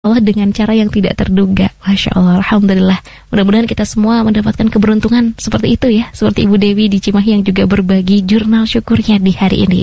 Allah dengan cara yang tidak terduga. Masya Allah, alhamdulillah. Mudah-mudahan kita semua mendapatkan keberuntungan seperti itu ya, seperti Ibu Dewi di Cimahi yang juga berbagi jurnal syukurnya di hari ini.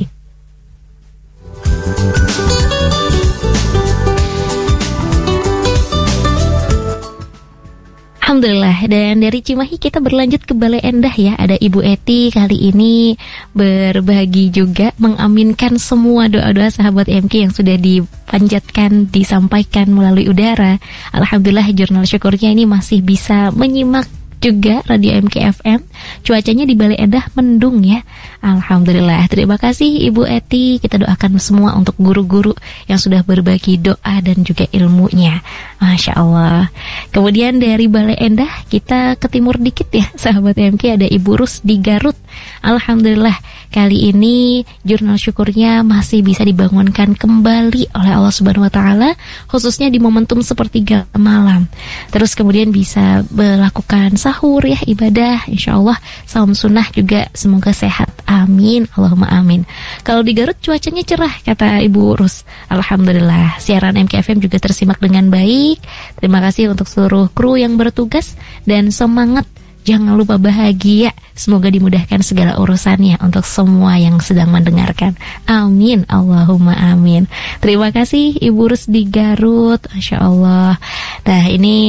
Alhamdulillah, dan dari Cimahi kita berlanjut ke Bale Endah ya. Ada Ibu Eti kali ini berbagi juga, mengaminkan semua doa-doa sahabat MK yang sudah dipanjatkan, disampaikan melalui udara. Alhamdulillah, jurnal syukurnya ini masih bisa menyimak juga Radio MKFM. Cuacanya di Bale Endah mendung ya. Alhamdulillah. Terima kasih Ibu Eti. Kita doakan semua untuk guru-guru yang sudah berbagi doa dan juga ilmunya. Masya Allah. Kemudian dari Bale Endah kita ke timur dikit ya, sahabat MK, ada Ibu Rus di Garut. Alhamdulillah, kali ini jurnal syukurnya masih bisa dibangunkan kembali oleh Allah Subhanahu wa taala, khususnya di momentum sepertiga malam. Terus kemudian bisa melakukan sahur ya, ibadah, insya Allah saum sunnah juga, semoga sehat, amin, Allahumma amin. Kalau di Garut cuacanya cerah kata Ibu Rus. Alhamdulillah, siaran MKFM juga tersimak dengan baik. Terima kasih untuk seluruh kru yang bertugas, dan semangat, jangan lupa bahagia. Semoga dimudahkan segala urusannya untuk semua yang sedang mendengarkan. Amin, Allahumma amin. Terima kasih Ibu Rus di Garut, Masya Allah. Nah, ini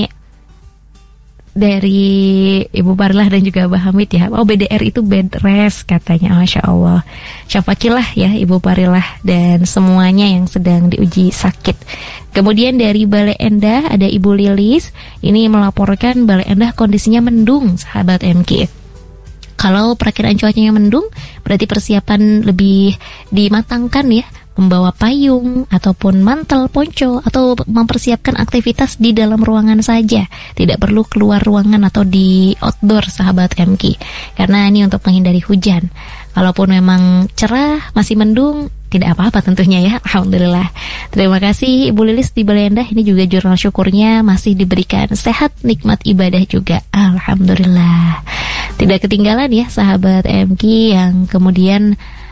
dari Ibu Parilah dan juga Abah Hamid ya. Oh, BDR itu bed rest katanya. Masya Allah. Syafakilah ya Ibu Parilah dan semuanya yang sedang diuji sakit. Kemudian dari Bale Endah ada Ibu Lilis. Ini melaporkan Bale Endah kondisinya mendung, sahabat MK. Kalau perakiraan cuacanya mendung, berarti persiapan lebih dimatangkan ya. Membawa payung ataupun mantel, ponco, atau mempersiapkan aktivitas di dalam ruangan saja. Tidak perlu keluar ruangan atau di outdoor, sahabat MK. Karena ini untuk menghindari hujan. Kalaupun memang cerah, masih mendung, tidak apa-apa tentunya ya. Alhamdulillah. Terima kasih Ibu Lilis di Bale Endah. Ini juga jurnal syukurnya masih diberikan sehat, nikmat ibadah juga. Alhamdulillah. Tidak ketinggalan ya sahabat MK yang kemudian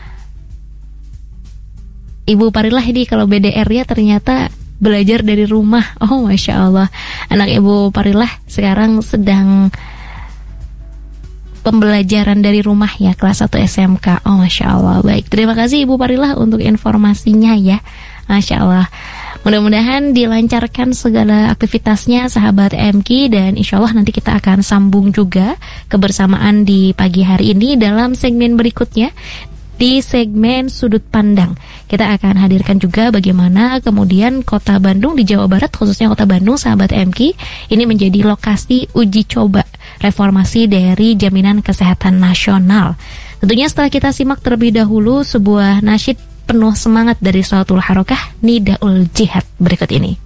Ibu Parilah ini kalau BDR ya ternyata belajar dari rumah. Oh, Masya Allah. Anak Ibu Parilah sekarang sedang pembelajaran dari rumah ya, kelas 1 SMK. Oh, Masya Allah. Baik, terima kasih Ibu Parilah untuk informasinya ya. Masya Allah. Mudah-mudahan dilancarkan segala aktivitasnya sahabat MK, dan insya Allah nanti kita akan sambung juga kebersamaan di pagi hari ini dalam segmen berikutnya. Di segmen Sudut Pandang kita akan hadirkan juga bagaimana kemudian Kota Bandung di Jawa Barat, khususnya Kota Bandung sahabat MK, ini menjadi lokasi uji coba reformasi dari Jaminan Kesehatan Nasional. Tentunya setelah kita simak terlebih dahulu sebuah nasyid penuh semangat dari Salatul Harokah Nidaul Jihad berikut ini.